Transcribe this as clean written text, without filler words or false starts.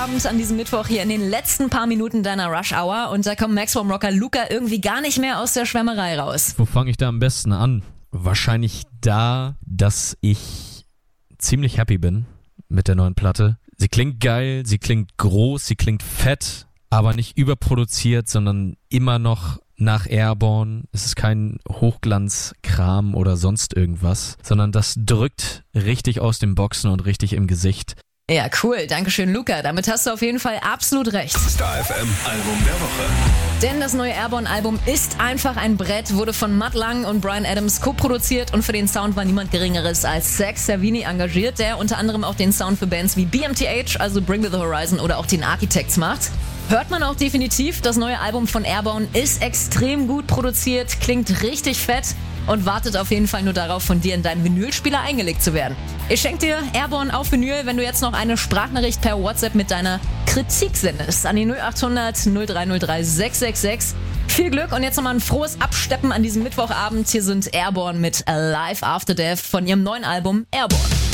Feierabend an diesem Mittwoch hier in den letzten paar Minuten deiner Rush Hour und da kommt Max vom Rocker Luca irgendwie gar nicht mehr aus der Schwärmerei raus. Wo fange ich da am besten an? Wahrscheinlich da, dass ich ziemlich happy bin mit der neuen Platte. Sie klingt geil, sie klingt groß, sie klingt fett, aber nicht überproduziert, sondern immer noch nach Airborne. Es ist kein Hochglanzkram oder sonst irgendwas, sondern das drückt richtig aus den Boxen und richtig im Gesicht. Ja, cool. Dankeschön, Luca. Damit hast du auf jeden Fall absolut recht. Star FM Album der Woche. Denn das neue Airborne-Album ist einfach ein Brett, wurde von Matt Lang und Bryan Adams co-produziert und für den Sound war niemand Geringeres als Zach Savini engagiert, der unter anderem auch den Sound für Bands wie BMTH, also Bring Me The Horizon oder auch den Architects macht. Hört man auch definitiv, das neue Album von Airborne ist extrem gut produziert, klingt richtig fett und wartet auf jeden Fall nur darauf, von dir in deinen Vinylspieler eingelegt zu werden. Ich schenke dir Airborne auf Vinyl, wenn du jetzt noch eine Sprachnachricht per WhatsApp mit deiner Kritik sendest an die 0800 0303 666. Viel Glück und jetzt nochmal ein frohes Absteppen an diesem Mittwochabend. Hier sind Airborne mit Alive After Death von ihrem neuen Album Airborne.